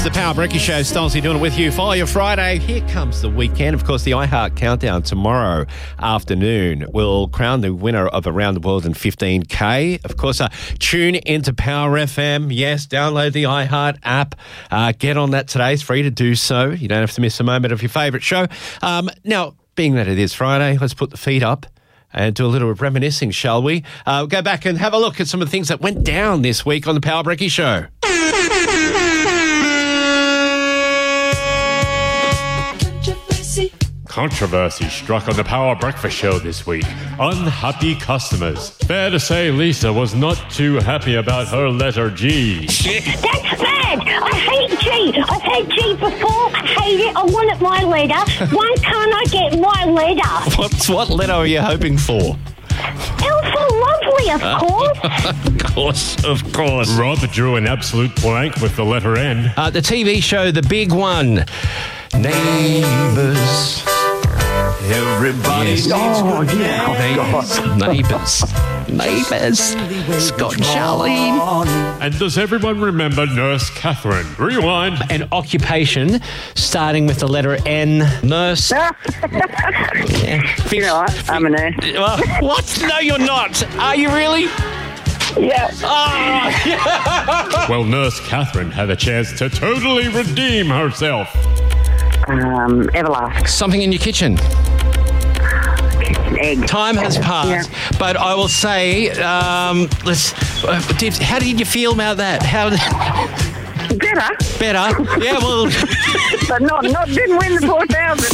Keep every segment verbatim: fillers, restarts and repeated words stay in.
the Power Breaky Show. Stolzy doing it with you for your Friday. Here comes the weekend. Of course, the iHeart Countdown tomorrow afternoon will crown the winner of Around the World in fifteen K. Of course, uh, tune into Power F M. Yes, download the iHeart app. Uh, get on that today. It's free to do so. You don't have to miss a moment of your favourite show. Um, now, being that it is Friday, let's put the feet up and do a little reminiscing, shall we? Uh, we'll go back and have a look at some of the things that went down this week on the Power Breaky Show. Controversy struck on the Power Breakfast Show this week. Unhappy customers. Fair to say Lisa was not too happy about her letter G. That's bad! I hate G! I've had G before. I hate it. I want it my letter. Why can't I get my letter? What's, what letter are you hoping for? Alpha Lovely, of course. Of course, of course. Rob drew an absolute blank with the letter N. Uh, the T V show, the big one. Neighbours. Everybody yes. Oh, yeah. Neighbours. Neighbours. Scott and Charlene. And does everyone remember Nurse Catherine? Rewind. An occupation starting with the letter N. Nurse. yeah. You know what? I'm a nurse. Uh, what? No, you're not. Are you really? Yeah. Oh, yeah. Well, Nurse Catherine had a chance to totally redeem herself. Um, Everlast. Something in your kitchen. Egg. Time has passed, yeah. But I will say, um, let's. Uh, did, how did you feel about that? How? Better. Better. Yeah. Well. But not not didn't win the four thousand.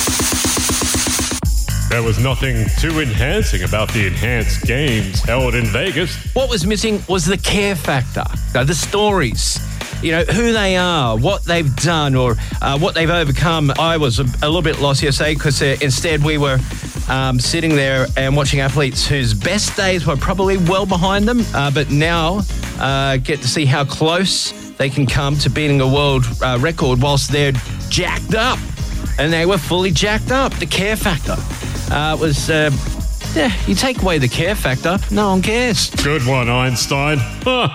There was nothing too enhancing about the enhanced games held in Vegas. What was missing was the care factor, uh, the stories. You know, who they are, what they've done, or uh, what they've overcome. I was a, a little bit lost yesterday because uh, instead we were um, sitting there and watching athletes whose best days were probably well behind them, uh, but now uh, get to see how close they can come to beating a world uh, record whilst they're jacked up. And they were fully jacked up. The care factor uh, was... Uh, yeah, you take away the care factor, no one cares. Good one, Einstein. Huh.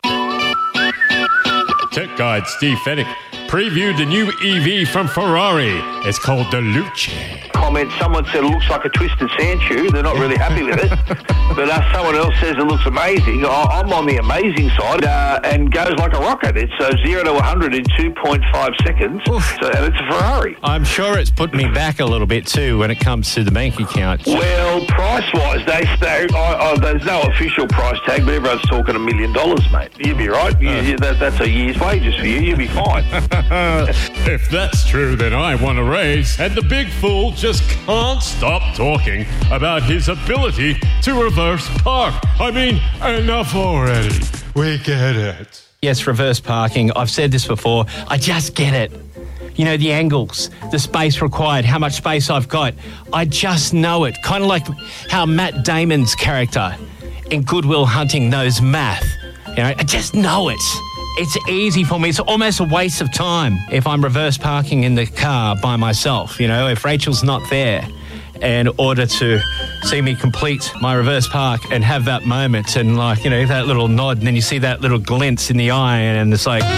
Tech guide Steve Fennick previewed the new E V from Ferrari. It's called the Luce. Comment, someone said it looks like a twisted sand shoe. They're not really happy with it. But uh, someone else says it looks amazing. I'm on the amazing side uh, and goes like a rocket. It's uh, zero to one hundred in two point five seconds. So, and it's a Ferrari. I'm sure it's put me back a little bit too when it comes to the bank account. Well, price-wise, they, they, I, I, there's no official price tag, but everyone's talking a million dollars, mate. You'll be right. You, you, that, that's a year's wages for you. You'll be fine. If that's true, then I want a raise. And the big fool just can't stop talking about his ability to reverse park. I mean, enough already. We get it. Yes, reverse parking. I've said this before. I just get it. You know, the angles, the space required, how much space I've got. I just know it. Kind of like how Matt Damon's character in Good Will Hunting knows math. You know, I just know it. It's easy for me. It's almost a waste of time if I'm reverse parking in the car by myself. You know, if Rachel's not there in order to see me complete my reverse park and have that moment and, like, you know, that little nod, and then you see that little glint in the eye, and it's like,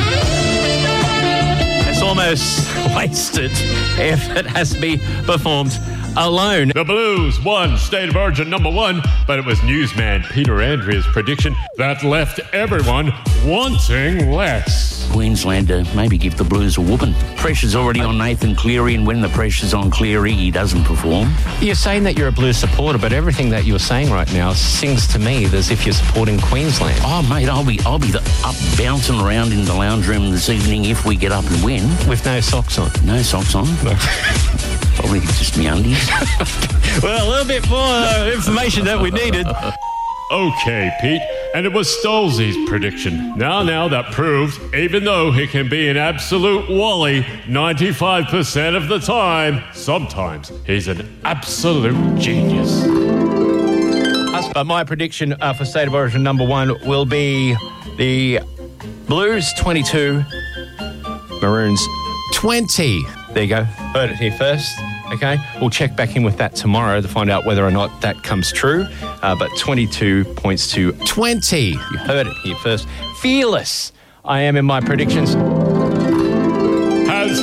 it's almost wasted if it has to be performed alone. The Blues won State of Origin number one, but it was newsman Peter Andrea's prediction that left everyone wanting less. Queenslander, maybe give the Blues a whooping. Pressure's already on Nathan Cleary, and when the pressure's on Cleary, he doesn't perform. You're saying that you're a Blues supporter, but everything that you're saying right now sings to me as if you're supporting Queensland. Oh, mate, I'll be I'll be the, up bouncing around in the lounge room this evening if we get up and win. With no socks on? No socks on. No. Probably just me undies. Well, a little bit more uh, information that we needed. Okay, Pete, and it was Stolzy's prediction. Now, now, that proved, even though he can be an absolute wally ninety-five percent of the time, sometimes he's an absolute genius. Uh, my prediction uh, for State of Origin number one will be the Blues twenty-two, Maroons twenty. There you go. Heard it here first. Okay, we'll check back in with that tomorrow to find out whether or not that comes true. Uh, but twenty-two points to twenty. You heard it here first. Fearless I am in my predictions.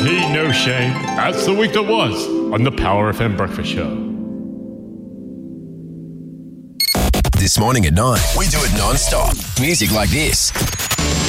tea, no shame. That's the week that was on the Power F M Breakfast Show. This morning at nine, we do it non-stop. Music like this.